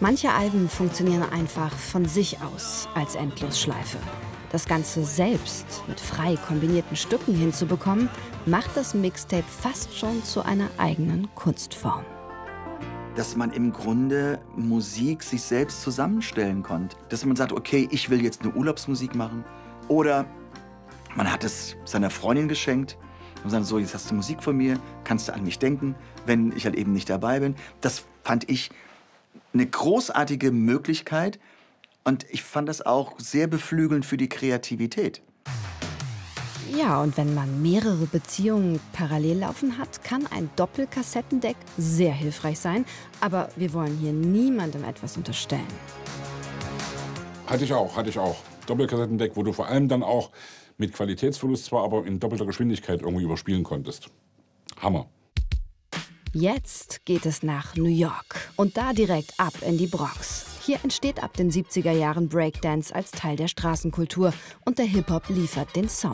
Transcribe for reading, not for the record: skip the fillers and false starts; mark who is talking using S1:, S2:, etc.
S1: Manche Alben funktionieren einfach von sich aus als Endlosschleife. Das Ganze selbst mit frei kombinierten Stücken hinzubekommen, macht das Mixtape fast schon zu einer eigenen Kunstform.
S2: Dass man im Grunde Musik sich selbst zusammenstellen konnte. Dass man sagt, okay, ich will jetzt eine Urlaubsmusik machen. Oder man hat es seiner Freundin geschenkt und sagt so, jetzt hast du Musik von mir, kannst du an mich denken, wenn ich halt eben nicht dabei bin. Das fand ich eine großartige Möglichkeit und ich fand das auch sehr beflügelnd für die Kreativität.
S1: Ja, und wenn man mehrere Beziehungen parallel laufen hat, kann ein Doppelkassettendeck sehr hilfreich sein. Aber wir wollen hier niemandem etwas unterstellen.
S3: Hatte ich auch. Doppelkassettendeck, wo du vor allem dann auch mit Qualitätsverlust zwar, aber in doppelter Geschwindigkeit irgendwie überspielen konntest. Hammer.
S1: Jetzt geht es nach New York und da direkt ab in die Bronx. Hier entsteht ab den 70er Jahren Breakdance als Teil der Straßenkultur und der Hip-Hop liefert den Soundtrack.